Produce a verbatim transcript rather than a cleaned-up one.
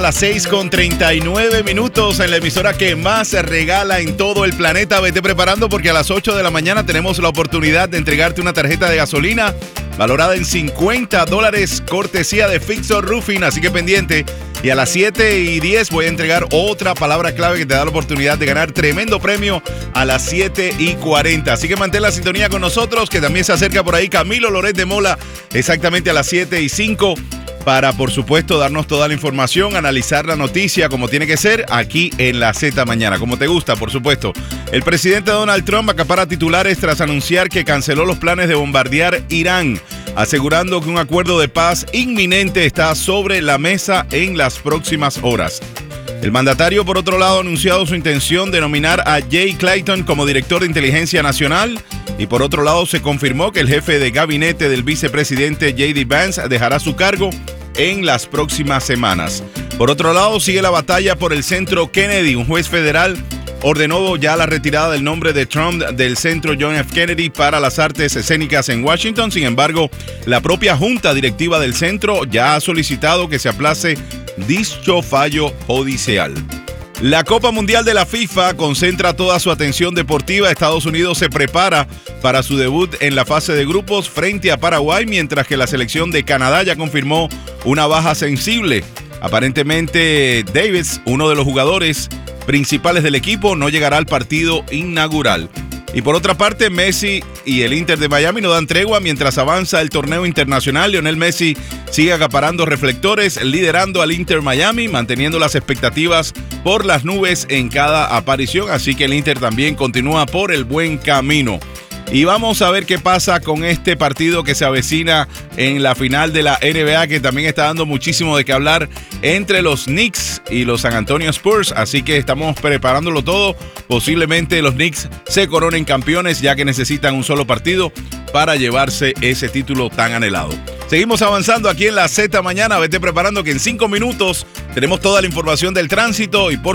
Las seis con treinta y nueve minutos en la emisora que más se regala en todo el planeta. Vete preparando porque a las ocho de la mañana tenemos la oportunidad de entregarte una tarjeta de gasolina valorada en cincuenta dólares, cortesía de Fixer Roofing, así que pendiente. Y a las siete y diez voy a entregar otra palabra clave que te da la oportunidad de ganar tremendo premio a las siete y cuarenta. Así que mantén la sintonía con nosotros, que también se acerca por ahí Camilo Loret de Mola, exactamente a las siete y cinco. Para, por supuesto, darnos toda la información, analizar la noticia como tiene que ser aquí en la Z Mañana, como te gusta, por supuesto. El presidente Donald Trump acapara titulares tras anunciar que canceló los planes de bombardear Irán, asegurando que un acuerdo de paz inminente está sobre la mesa en las próximas horas. El mandatario, por otro lado, ha anunciado su intención de nominar a Jay Clayton como director de inteligencia nacional. Y por otro lado, se confirmó que el jefe de gabinete del vicepresidente J D Vance dejará su cargo en las próximas semanas. Por otro lado, sigue la batalla por el Centro Kennedy. Un juez federal ordenó ya la retirada del nombre de Trump del Centro John F. Kennedy para las artes escénicas en Washington. Sin embargo, la propia junta directiva del centro ya ha solicitado que se aplace dicho fallo judicial. La Copa Mundial de la FIFA concentra toda su atención deportiva. Estados Unidos se prepara para su debut en la fase de grupos frente a Paraguay, mientras que la selección de Canadá ya confirmó una baja sensible. Aparentemente, Davis, uno de los jugadores principales del equipo, no llegará al partido inaugural. Y por otra parte, Messi y el Inter de Miami no dan tregua mientras avanza el torneo internacional. Lionel Messi sigue acaparando reflectores, liderando al Inter Miami, manteniendo las expectativas por las nubes en cada aparición. Así que el Inter también continúa por el buen camino. Y vamos a ver qué pasa con este partido que se avecina en la final de la N B A, que también está dando muchísimo de qué hablar entre los Knicks y los San Antonio Spurs. Así que estamos preparándolo todo. Posiblemente los Knicks se coronen campeones, ya que necesitan un solo partido para llevarse ese título tan anhelado. Seguimos avanzando aquí en la Z Mañana. Vete preparando que en cinco minutos tenemos toda la información del tránsito y por